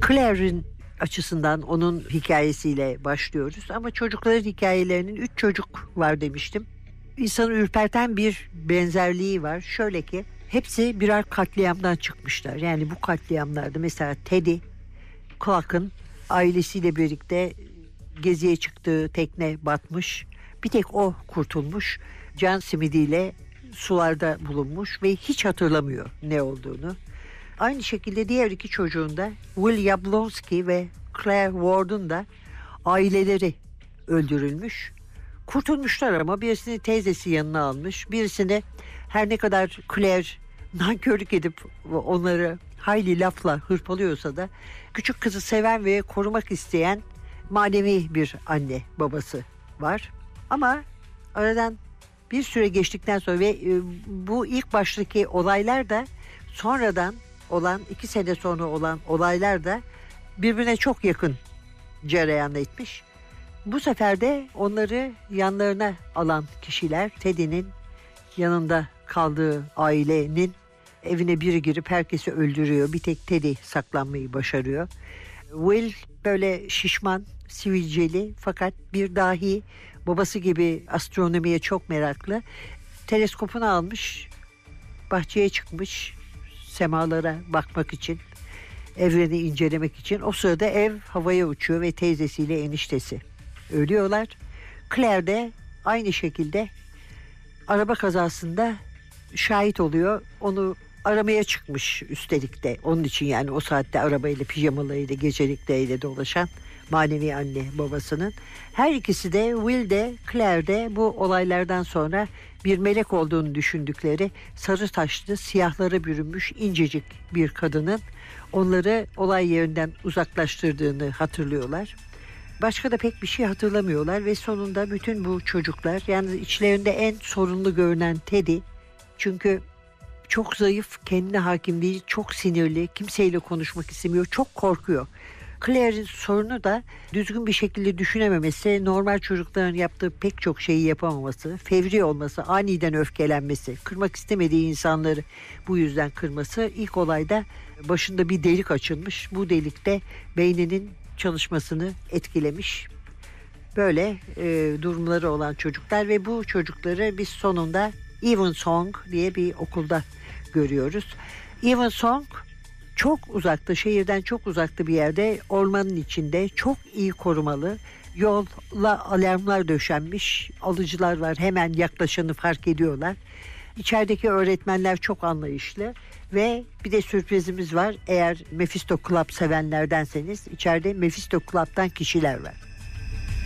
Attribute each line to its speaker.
Speaker 1: Claire'in açısından onun hikayesiyle başlıyoruz. Ama çocukların hikayelerinin 3 çocuk var demiştim. İnsanı ürperten bir benzerliği var. Şöyle ki hepsi birer katliamdan çıkmışlar. Yani bu katliamlarda mesela Teddy Clark'ın ailesiyle birlikte geziye çıktığı tekne batmış. Bir tek o kurtulmuş. Can simidiyle sularda bulunmuş ve hiç hatırlamıyor ne olduğunu. Aynı şekilde diğer 2 çocuğun da Will Yablonsky ve Claire Ward'un da aileleri öldürülmüş. Kurtulmuşlar ama birisini teyzesi yanına almış. Birisini her ne kadar Claire nankörlük edip onları hayli lafla hırpalıyorsa da küçük kızı seven ve korumak isteyen manevi bir anne babası var. Ama aradan bir süre geçtikten sonra ve bu ilk baştaki olaylar da sonradan olan 2 sene sonra olan olaylar da birbirine çok yakın cereyan etmiş. Bu sefer de onları yanlarına alan kişiler Teddy'nin yanında kaldığı ailenin evine biri girip herkesi öldürüyor. Bir tek Teddy saklanmayı başarıyor. Will böyle şişman, sivilceli fakat bir dahi, babası gibi astronomiye çok meraklı. Teleskopunu almış, bahçeye çıkmış semalara bakmak için, evreni incelemek için. O sırada ev havaya uçuyor ve teyzesiyle eniştesi ölüyorlar. Claire de aynı şekilde araba kazasında şahit oluyor. Onu aramaya çıkmış üstelik de. Onun için yani o saatte arabayla, pijamalarıyla, gecelikleriyle dolaşan manevi anne babasının. Her ikisi de, Will de Claire de bu olaylardan sonra bir melek olduğunu düşündükleri sarı taşlı, siyahlara bürünmüş incecik bir kadının onları olay yerinden uzaklaştırdığını hatırlıyorlar. Başka da pek bir şey hatırlamıyorlar ve sonunda bütün bu çocuklar, yani içlerinde en sorunlu görünen Teddy, çünkü çok zayıf, kendine hakim değil, çok sinirli, kimseyle konuşmak istemiyor, çok korkuyor. Claire'in sorunu da düzgün bir şekilde düşünememesi, normal çocukların yaptığı pek çok şeyi yapamaması, fevri olması, aniden öfkelenmesi, kırmak istemediği insanları bu yüzden kırması. İlk olayda başında bir delik açılmış, bu delikte beyninin çalışmasını etkilemiş. Böyle durumları olan çocuklar ve bu çocukları biz sonunda Evensong diye bir okulda görüyoruz. Evensong çok uzakta, şehirden çok uzakta bir yerde, ormanın içinde, çok iyi korumalı, yolla alarmlar döşenmiş, alıcılar var, hemen yaklaşanı fark ediyorlar. İçerideki öğretmenler çok anlayışlı ve bir de sürprizimiz var. Eğer Mephisto Club sevenlerdenseniz içeride Mephisto Club'tan kişiler var.